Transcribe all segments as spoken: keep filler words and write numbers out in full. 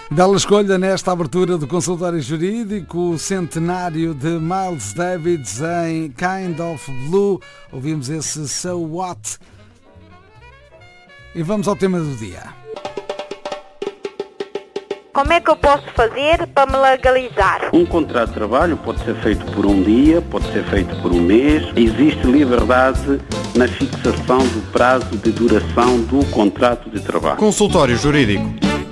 Bela escolha nesta abertura do consultório jurídico, o centenário de Miles Davis em Kind of Blue. Ouvimos esse So What. E vamos ao tema do dia. Como é que eu posso fazer para me legalizar? Um contrato de trabalho pode ser feito por um dia, pode ser feito por um mês. Existe liberdade na fixação do prazo de duração do contrato de trabalho. Consultório Jurídico.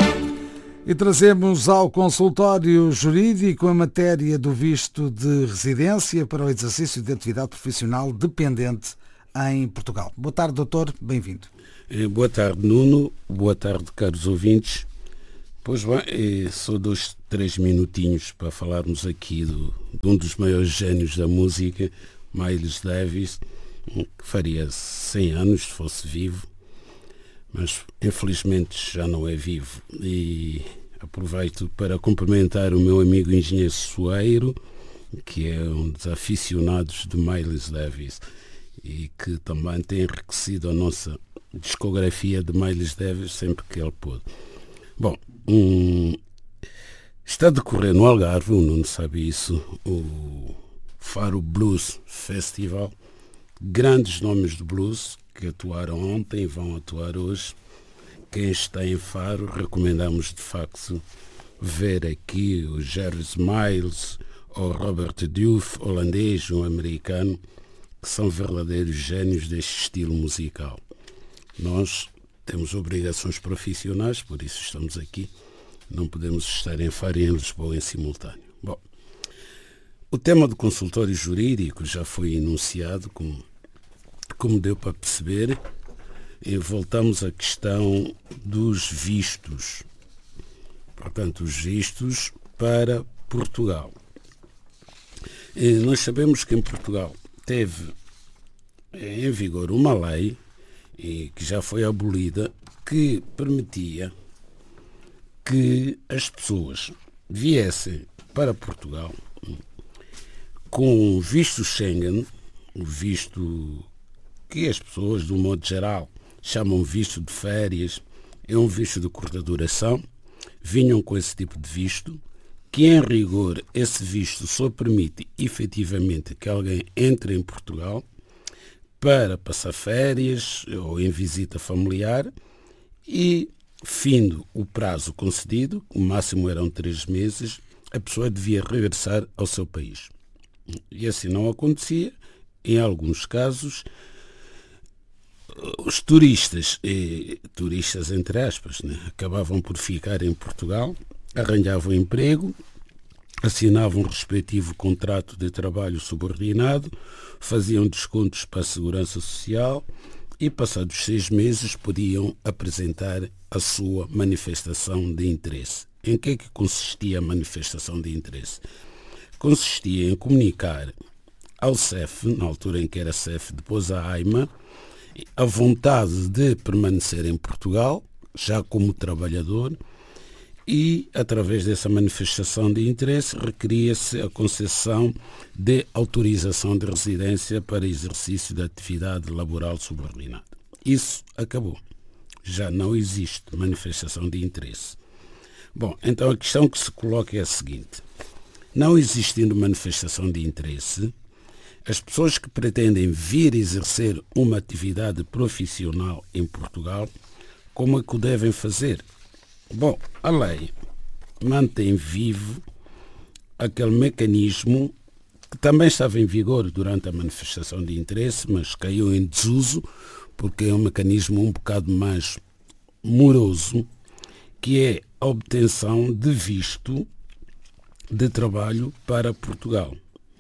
E trazemos ao consultório jurídico a matéria do visto de residência para o exercício de atividade profissional dependente em Portugal. Boa tarde, doutor. Bem-vindo. Boa tarde, Nuno. Boa tarde, caros ouvintes. Pois bem, só dois, três minutinhos para falarmos aqui do, de um dos maiores gênios da música, Miles Davis, que faria cem anos se fosse vivo, mas infelizmente já não é vivo. E aproveito para cumprimentar o meu amigo engenheiro Soeiro, que é um dos aficionados de Miles Davis e que também tem enriquecido a nossa discografia de Miles Davis sempre que ele pôde. Bom, hum, está a decorrer no Algarve, o Nuno sabe isso, o Faro Blues Festival. Grandes nomes de blues que atuaram ontem e vão atuar hoje. Quem está em Faro, recomendamos de facto ver aqui o Jerry Miles ou Robert Duff, holandês, um americano, que são verdadeiros gênios deste estilo musical. Nós temos obrigações profissionais, por isso estamos aqui. Não podemos estar em Faro e em Lisboa em simultâneo. Bom, o tema do consultório jurídico já foi enunciado, como, como deu para perceber. E voltamos à questão dos vistos. Portanto, os vistos para Portugal. E nós sabemos que em Portugal teve em vigor uma lei e que já foi abolida, que permitia que as pessoas viessem para Portugal com visto Schengen, o visto que as pessoas, de um modo geral, chamam visto de férias, é um visto de curta duração, vinham com esse tipo de visto, que em rigor esse visto só permite efetivamente que alguém entre em Portugal para passar férias ou em visita familiar e, findo o prazo concedido, o máximo eram três meses, a pessoa devia regressar ao seu país. E assim não acontecia. Em alguns casos, os turistas, e, turistas entre aspas, né, acabavam por ficar em Portugal, arranjavam emprego, assinavam um respectivo contrato de trabalho subordinado, faziam descontos para a segurança social e, passados seis meses, podiam apresentar a sua manifestação de interesse. Em que é que consistia a manifestação de interesse? Consistia em comunicar ao C E F, na altura em que era C E F, depois à AIMA, a vontade de permanecer em Portugal, já como trabalhador, e, através dessa manifestação de interesse, requeria-se a concessão de autorização de residência para exercício da atividade laboral subordinada. Isso acabou. Já não existe manifestação de interesse. Bom, então a questão que se coloca é a seguinte. Não existindo manifestação de interesse, as pessoas que pretendem vir exercer uma atividade profissional em Portugal, como é que o devem fazer? Bom, a lei mantém vivo aquele mecanismo que também estava em vigor durante a manifestação de interesse, mas caiu em desuso porque é um mecanismo um bocado mais moroso, que é a obtenção de visto de trabalho para Portugal.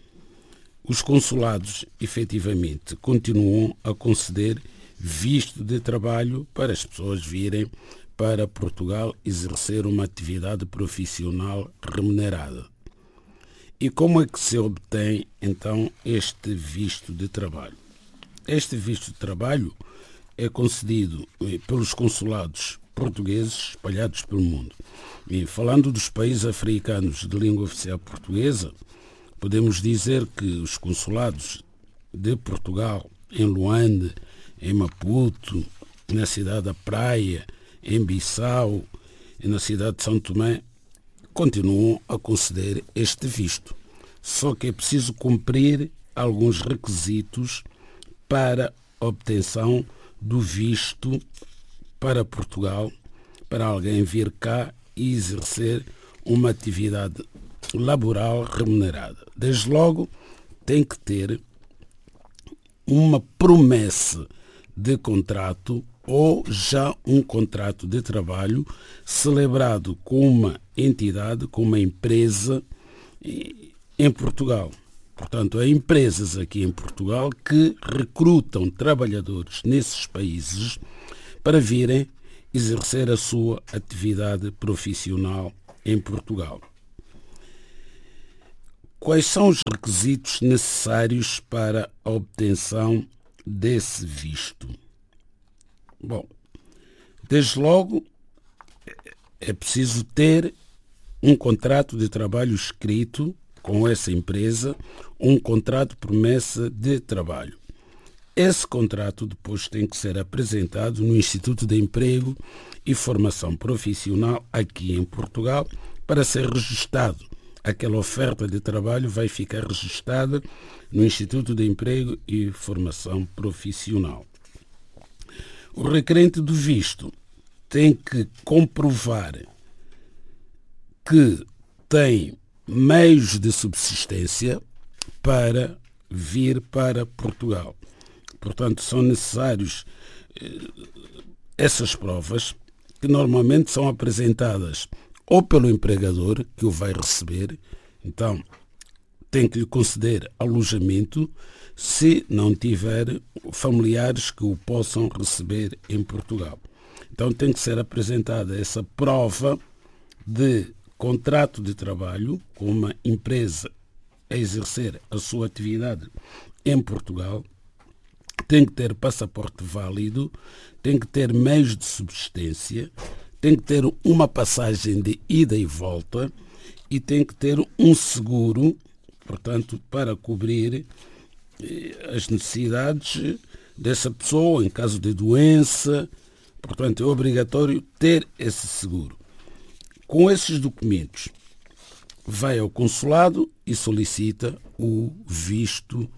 Os consulados, efetivamente, continuam a conceder visto de trabalho para as pessoas virem para Portugal exercer uma atividade profissional remunerada. E como é que se obtém, então, este visto de trabalho? Este visto de trabalho é concedido pelos consulados portugueses espalhados pelo mundo. E falando dos países africanos de língua oficial portuguesa, podemos dizer que os consulados de Portugal em Luanda, em Maputo, na cidade da Praia, em Bissau, e na cidade de São Tomé continuam a conceder este visto. Só que é preciso cumprir alguns requisitos para a obtenção do visto para Portugal, para alguém vir cá e exercer uma atividade laboral remunerada. Desde logo, tem que ter uma promessa de contrato ou já um contrato de trabalho celebrado com uma entidade, com uma empresa em Portugal. Portanto, há empresas aqui em Portugal que recrutam trabalhadores nesses países para virem exercer a sua atividade profissional em Portugal. Quais são os requisitos necessários para a obtenção desse visto? Bom, desde logo é preciso ter um contrato de trabalho escrito com essa empresa, um contrato de promessa de trabalho. Esse contrato depois tem que ser apresentado no Instituto de Emprego e Formação Profissional aqui em Portugal para ser registado. Aquela oferta de trabalho vai ficar registada no Instituto de Emprego e Formação Profissional. O requerente do visto tem que comprovar que tem meios de subsistência para vir para Portugal. Portanto, são necessários eh, essas provas que normalmente são apresentadas ou pelo empregador que o vai receber, então tem que lhe conceder alojamento se não tiver familiares que o possam receber em Portugal. Então tem que ser apresentada essa prova de contrato de trabalho com uma empresa a exercer a sua atividade em Portugal, tem que ter passaporte válido, tem que ter meios de subsistência, tem que ter uma passagem de ida e volta e tem que ter um seguro, portanto, para cobrir as necessidades dessa pessoa em caso de doença. Portanto, é obrigatório ter esse seguro. Com esses documentos, vai ao consulado e solicita o visto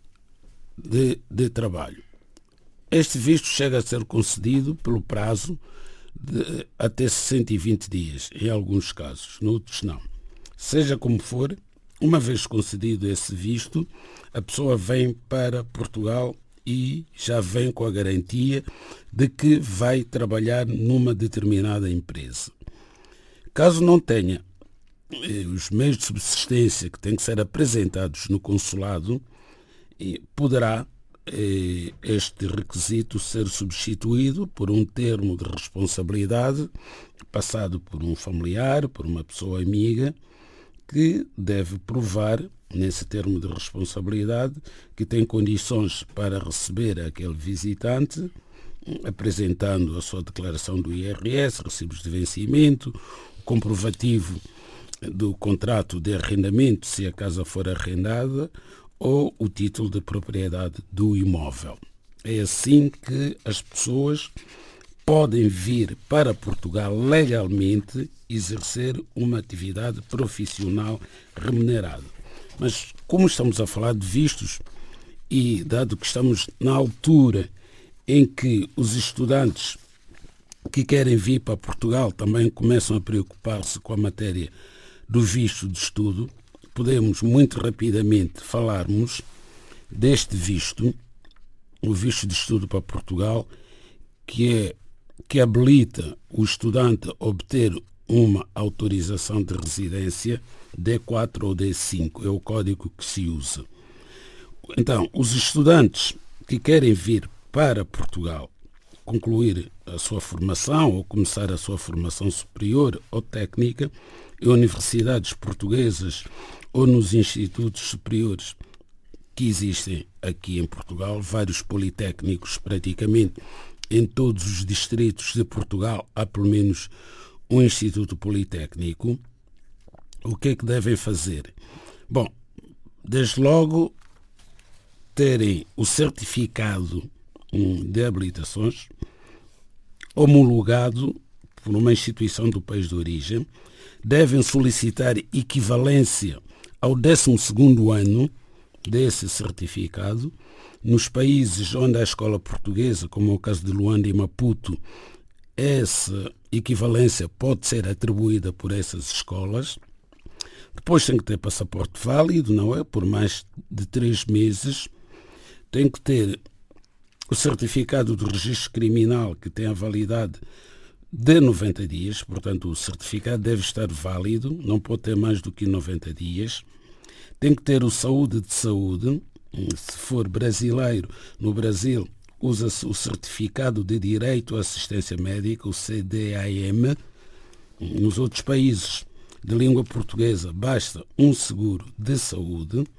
de, de trabalho. Este visto chega a ser concedido pelo prazo de até sessenta e vinte dias, em alguns casos, noutros não. Seja como for, uma vez concedido esse visto, a pessoa vem para Portugal e já vem com a garantia de que vai trabalhar numa determinada empresa. Caso não tenha eh, os meios de subsistência que têm que ser apresentados no consulado, eh, poderá eh, este requisito ser substituído por um termo de responsabilidade passado por um familiar, por uma pessoa amiga, que deve provar, nesse termo de responsabilidade, que tem condições para receber aquele visitante, apresentando a sua declaração do I R S, recibos de vencimento, comprovativo do contrato de arrendamento, se a casa for arrendada, ou o título de propriedade do imóvel. É assim que as pessoas podem vir para Portugal legalmente exercer uma atividade profissional remunerada. Mas como estamos a falar de vistos e dado que estamos na altura em que os estudantes que querem vir para Portugal também começam a preocupar-se com a matéria do visto de estudo, podemos muito rapidamente falarmos deste visto, o visto de estudo para Portugal, que é que habilita o estudante a obter uma autorização de residência D quatro ou D cinco, é o código que se usa. Então, os estudantes que querem vir para Portugal concluir a sua formação ou começar a sua formação superior ou técnica em universidades portuguesas ou nos institutos superiores que existem aqui em Portugal, vários politécnicos praticamente em todos os distritos de Portugal há pelo menos um instituto politécnico. O que é que devem fazer? Bom, desde logo terem o certificado de habilitações homologado por uma instituição do país de origem, devem solicitar equivalência ao décimo segundo ano desse certificado. Nos países onde a escola portuguesa, como é o caso de Luanda e Maputo, essa equivalência pode ser atribuída por essas escolas. Depois tem que ter passaporte válido, não é? Por mais de três meses. Tem que ter o certificado do registro criminal, que tem a validade de noventa dias. Portanto, o certificado deve estar válido, não pode ter mais do que noventa dias. Tem que ter o saúde de saúde. Se for brasileiro, no Brasil, usa-se o certificado de direito à assistência médica, o C D A M. Nos outros países de língua portuguesa, basta um seguro de saúde.